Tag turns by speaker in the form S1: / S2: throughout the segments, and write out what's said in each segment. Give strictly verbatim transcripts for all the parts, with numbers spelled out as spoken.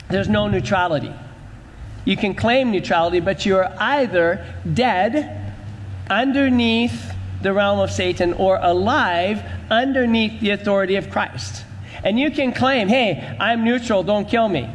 S1: there's no neutrality. You can claim neutrality, but you're either dead underneath the realm of Satan or alive underneath the authority of Christ. And you can claim, hey, I'm neutral, don't kill me.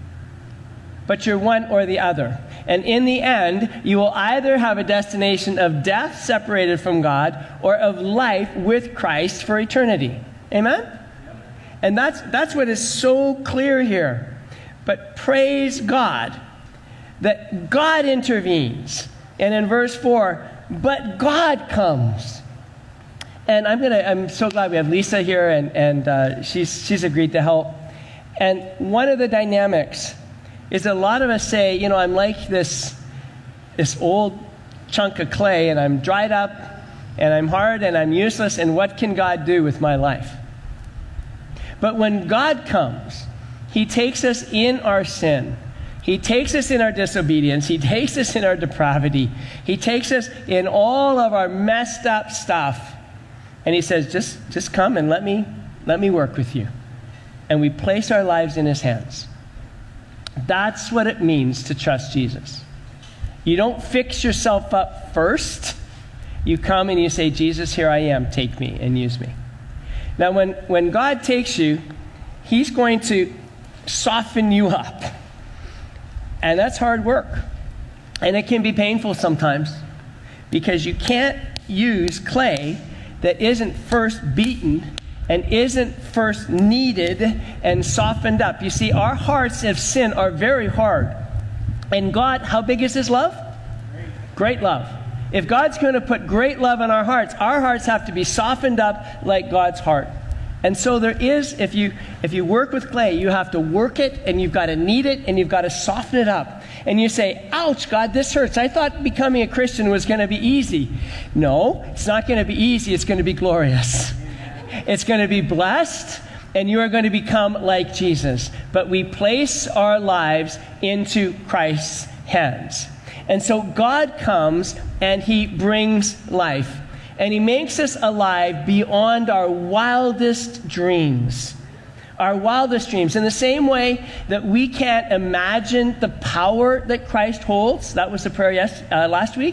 S1: But you're one or the other. And in the end, you will either have a destination of death separated from God or of life with Christ for eternity. Amen? And that's, that's what is so clear here. But praise God that God intervenes. And in verse four, but God comes. And I'm gonna. I'm so glad we have Lisa here, and and uh, she's she's agreed to help. And one of the dynamics is that a lot of us say, you know, I'm like this this old chunk of clay, and I'm dried up, and I'm hard, and I'm useless. And what can God do with my life? But when God comes, He takes us in our sin. He takes us in our disobedience. He takes us in our depravity. He takes us in all of our messed up stuff. And He says, just, just come and let me, let me work with you. And we place our lives in His hands. That's what it means to trust Jesus. You don't fix yourself up first. You come and you say, Jesus, here I am. Take me and use me. Now, when, when God takes you, He's going to soften you up. And that's hard work. And it can be painful sometimes because you can't use clay that isn't first beaten and isn't first kneaded and softened up. You see, our hearts of sin are very hard. And God, how big is His love? Great love. If God's going to put great love in our hearts, our hearts have to be softened up like God's heart. And so there is, if you if you work with clay, you have to work it, and you've got to knead it, and you've got to soften it up. And you say, ouch, God, this hurts. I thought becoming a Christian was going to be easy. No, it's not going to be easy. It's going to be glorious. It's going to be blessed, and you are going to become like Jesus. But we place our lives into Christ's hands. And so God comes, and He brings life. And He makes us alive beyond our wildest dreams. Our wildest dreams. In the same way that we can't imagine the power that Christ holds. That was the prayer yes, uh, last week.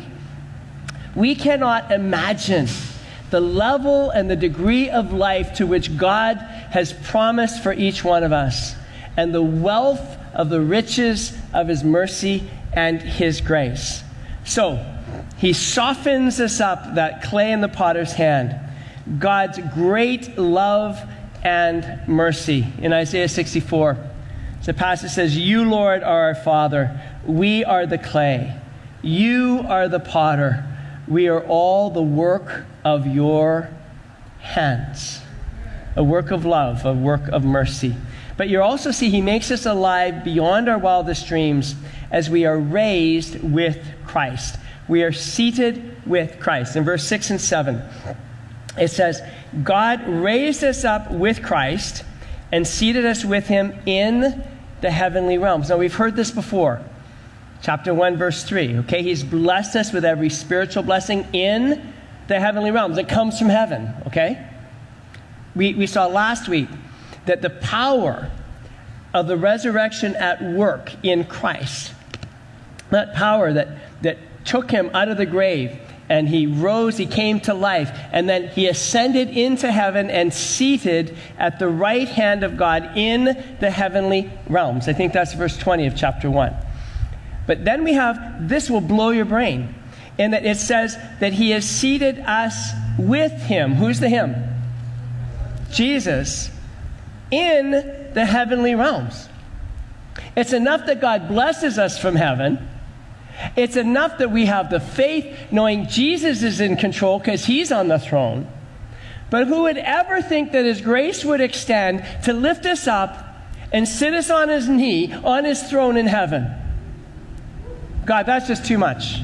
S1: We cannot imagine the level and the degree of life to which God has promised for each one of us. And the wealth of the riches of His mercy and His grace. So, He softens us up, that clay in the potter's hand. God's great love and mercy. In Isaiah sixty-four, the passage says, you, Lord, are our Father. We are the clay. You are the potter. We are all the work of your hands. A work of love, a work of mercy. But you also see He makes us alive beyond our wildest dreams as we are raised with Christ. We are seated with Christ. In verse six and seven, it says, God raised us up with Christ and seated us with Him in the heavenly realms. Now, we've heard this before. Chapter one, verse three. Okay, He's blessed us with every spiritual blessing in the heavenly realms. It comes from heaven, okay? We, we saw last week that the power of the resurrection at work in Christ, that power that, that took Him out of the grave, and He rose, He came to life, and then He ascended into heaven and seated at the right hand of God in the heavenly realms. I think that's verse twenty of chapter one. But then we have, this will blow your brain, in that it says that He has seated us with Him. Who's the Him? Jesus. In the heavenly realms. It's enough that God blesses us from heaven. It's enough that we have the faith knowing Jesus is in control because He's on the throne. But who would ever think that His grace would extend to lift us up and sit us on His knee on His throne in heaven? God, that's just too much.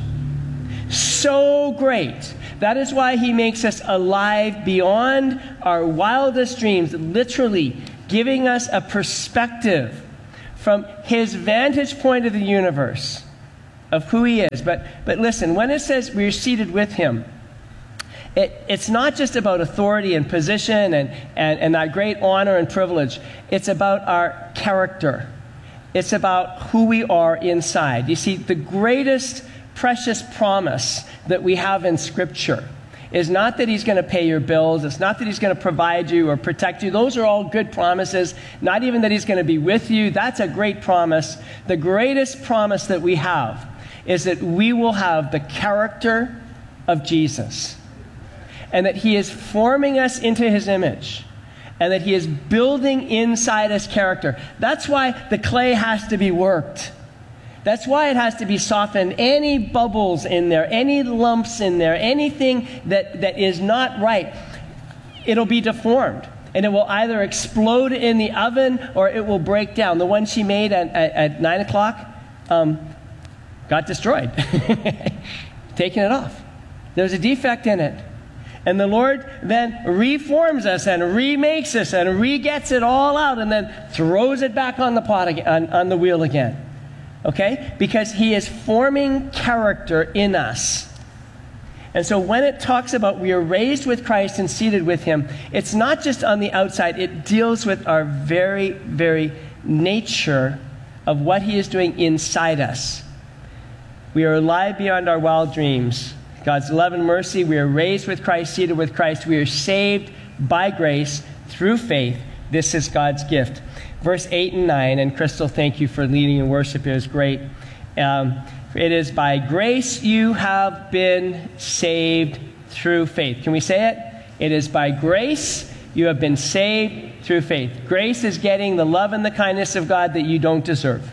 S1: So great. That is why He makes us alive beyond our wildest dreams, literally giving us a perspective from His vantage point of the universe of who He is. But but listen, when it says we're seated with Him, it, it's not just about authority and position and, and, and that great honor and privilege. It's about our character It's about who we are inside. You see, the greatest precious promise that we have in Scripture is not that he's going to pay your bills. It's not that he's going to provide you or protect you. Those are all good promises. Not even that he's going to be with you. That's a great promise. The greatest promise that we have is that we will have the character of Jesus, and that he is forming us into his image, and that he is building inside us character. That's why the clay has to be worked. That's why it has to be softened. Any bubbles in there, any lumps in there, anything that, that is not right, it'll be deformed. And it will either explode in the oven or it will break down. The one she made at, at, at nine o'clock um, got destroyed. Taking it off. There was a defect in it. And the Lord then reforms us and remakes us and re-gets it all out and then throws it back on the pot again, on, on the wheel again. Okay? Because he is forming character in us. And so when it talks about we are raised with Christ and seated with him, it's not just on the outside. It deals with our very, very nature of what he is doing inside us. We are alive beyond our wild dreams. God's love and mercy, we are raised with Christ, seated with Christ. We are saved by grace through faith. This is God's gift. Verse eight and nine, and Crystal, thank you for leading in worship. It was great. Um, it is by grace you have been saved through faith. Can we say it? It is by grace you have been saved through faith. Grace is getting the love and the kindness of God that you don't deserve.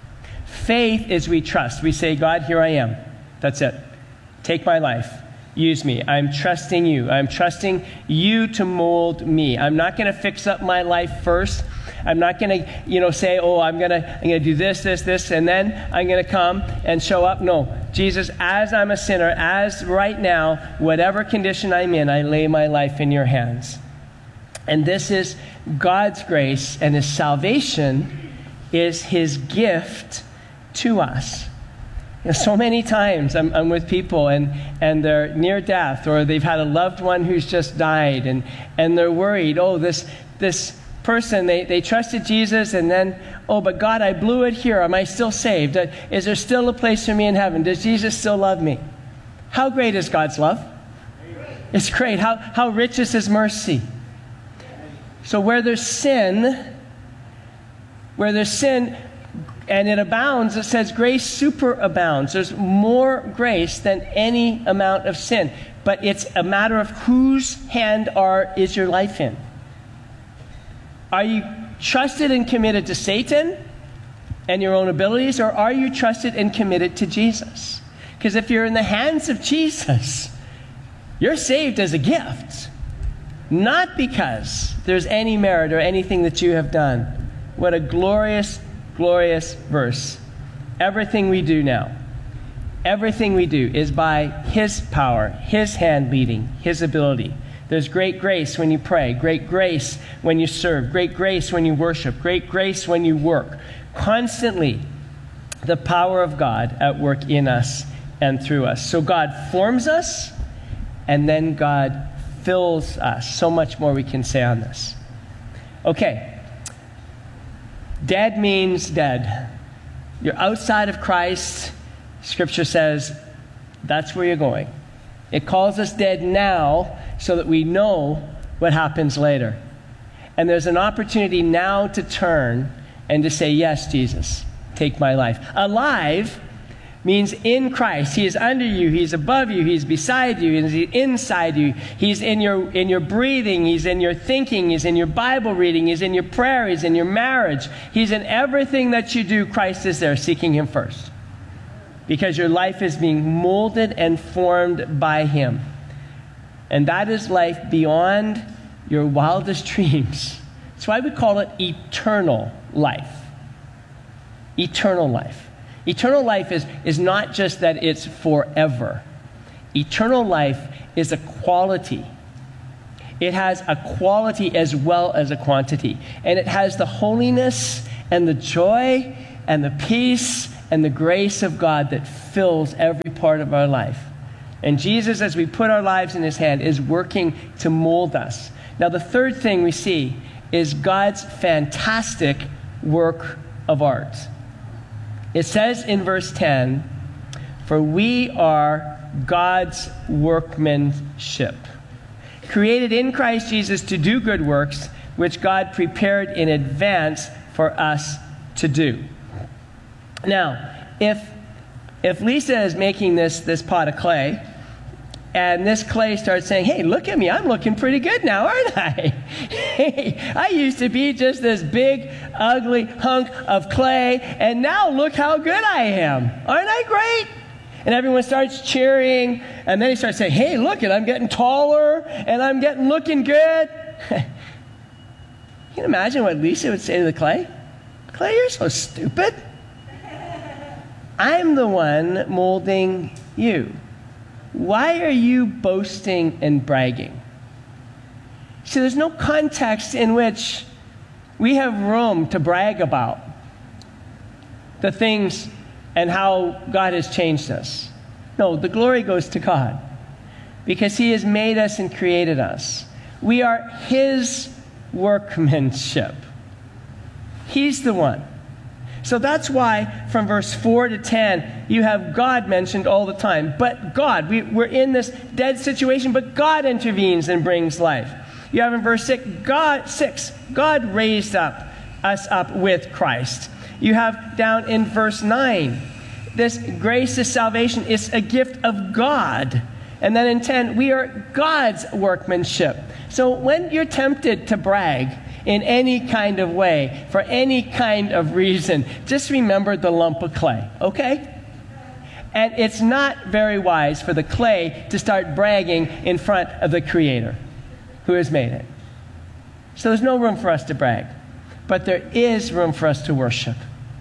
S1: Faith is we trust. We say, God, here I am. That's it. Take my life. Use me. I'm trusting you. I'm trusting you to mold me. I'm not going to fix up my life first. I'm not going to, you know, say, oh, I'm going to I'm going to do this, this, this, and then I'm going to come and show up. No. Jesus, as I'm a sinner, as right now, whatever condition I'm in, I lay my life in your hands. And this is God's grace, and his salvation is his gift to us. You know, so many times I'm, I'm with people and, and they're near death, or they've had a loved one who's just died, and, and they're worried, oh, this this person, they, they trusted Jesus, and then, oh, but God, I blew it here. Am I still saved? Uh, is there still a place for me in heaven? Does Jesus still love me? How great is God's love? It's great. How, how rich is his mercy? So where there's sin, where there's sin, and it abounds, it says grace superabounds. There's more grace than any amount of sin. But it's a matter of whose hand are is your life in. Are you trusted and committed to Satan and your own abilities, or are you trusted and committed to Jesus? Because if you're in the hands of Jesus, you're saved as a gift, not because there's any merit or anything that you have done. What a glorious Glorious verse. Everything we do now, everything we do is by his power, his hand leading, his ability. There's great grace when you pray, great grace when you serve, great grace when you worship, great grace when you work. Constantly, the power of God at work in us and through us. So God forms us, and then God fills us. So much more we can say on this. Okay. Dead means dead. You're outside of Christ. Scripture says that's where you're going. It calls us dead now so that we know what happens later. And there's an opportunity now to turn and to say, yes, Jesus, take my life. Alive means in Christ. He is under you. He's above you. He's beside you. He's inside you. He's in your in your breathing. He's in your thinking. He's in your Bible reading. He's in your prayer. He's in your marriage. He's in everything that you do. Christ is there, seeking him first. Because your life is being molded and formed by him. And that is life beyond your wildest dreams. That's why we call it eternal life. Eternal life. Eternal life is, is not just that it's forever. Eternal life is a quality. It has a quality as well as a quantity. And it has the holiness and the joy and the peace and the grace of God that fills every part of our life. And Jesus, as we put our lives in his hand, is working to mold us. Now, the third thing we see is God's fantastic work of art. It says in verse ten, "For we are God's workmanship, created in Christ Jesus to do good works, which God prepared in advance for us to do." Now, if if Lisa is making this, this pot of clay, and this clay starts saying, "Hey, look at me, I'm looking pretty good now, aren't I? Hey, I used to be just this big, ugly hunk of clay, and now look how good I am. Aren't I great?" And everyone starts cheering, and then he starts saying, "Hey, look it, I'm getting taller, and I'm getting looking good." You can imagine what Lisa would say to the clay. "Clay, you're so stupid. I'm the one molding you. Why are you boasting and bragging?" See, there's no context in which we have room to brag about the things and how God has changed us. No, the glory goes to God because He has made us and created us. We are His workmanship. He's the one. So that's why from verse four to ten, you have God mentioned all the time. But God, we, we're in this dead situation, but God intervenes and brings life. You have in verse six, God, six, God raised up us up with Christ. You have down in verse nine, this grace is salvation. It's a gift of God. And then in ten, we are God's workmanship. So when you're tempted to brag in any kind of way, for any kind of reason, just remember the lump of clay, okay? And it's not very wise for the clay to start bragging in front of the Creator who has made it. So there's no room for us to brag, but there is room for us to worship.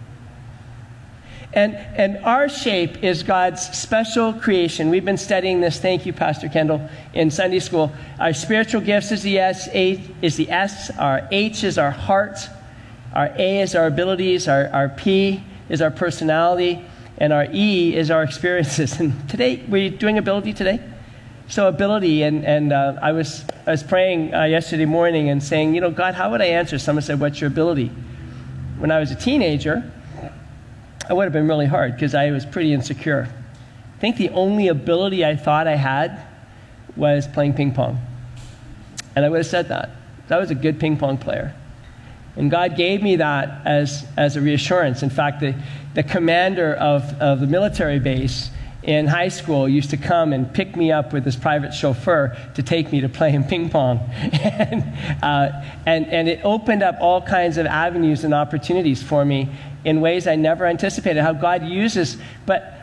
S1: And, and our shape is God's special creation. We've been studying this, thank you, Pastor Kendall, in Sunday school. Our spiritual gifts is the S, A is the S, our H is our heart, our A is our abilities, our, our P is our personality, and our E is our experiences. And today, were you doing ability today? So ability, and, and uh, I was I was praying uh, yesterday morning and saying, you know, God, how would I answer? Someone said, "What's your ability?" When I was a teenager, it would have been really hard because I was pretty insecure. I think the only ability I thought I had was playing ping pong. And I would have said that. I was a good ping pong player. And God gave me that as, as a reassurance. In fact, the, the commander of, of the military base in high school used to come and pick me up with his private chauffeur to take me to play him ping pong. and, uh, and, and it opened up all kinds of avenues and opportunities for me in ways I never anticipated, how God uses. But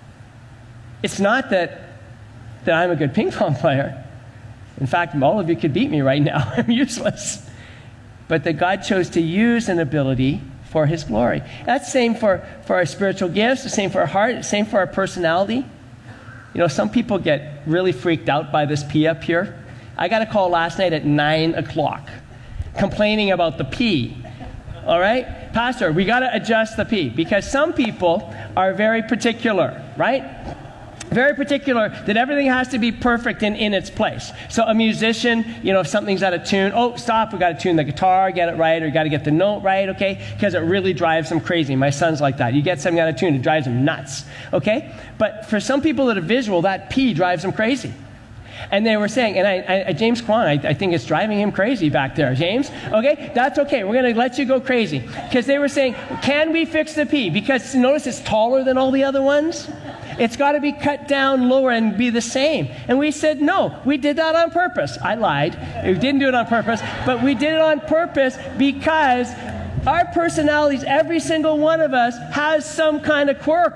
S1: it's not that, that I'm a good ping pong player. In fact, all of you could beat me right now. I'm useless. But that God chose to use an ability for His glory. That's the same for, for our spiritual gifts, the same for our heart, the same for our personality. You know, some people get really freaked out by this P up here. I got a call last night at nine o'clock complaining about the P. All right? Pastor, we got to adjust the P because some people are very particular, right? Very particular that everything has to be perfect and in its place. So a musician, you know, if something's out of tune, oh, stop, we got to tune the guitar, get it right, or you got to get the note right, okay? Because it really drives them crazy. My son's like that. You get something out of tune, it drives them nuts, okay? But for some people that are visual, that P drives them crazy. And they were saying, and I, I, James Kwan, I, I think it's driving him crazy back there, James. Okay, that's okay. We're going to let you go crazy. Because they were saying, can we fix the P? Because notice it's taller than all the other ones. It's got to be cut down lower and be the same. And we said, no, we did that on purpose. I lied. We didn't do it on purpose. But we did it on purpose because our personalities, every single one of us, has some kind of quirk.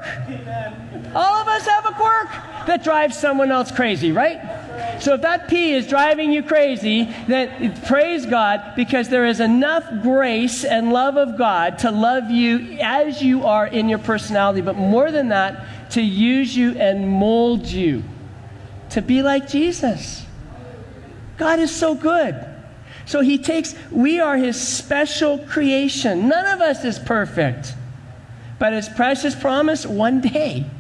S1: All of us have a quirk that drives someone else crazy, right? So if that P is driving you crazy, then praise God, because there is enough grace and love of God to love you as you are in your personality, but more than that, to use you and mold you to be like Jesus. God is so good. So He takes, we are His special creation. None of us is perfect. But His precious promise, one day,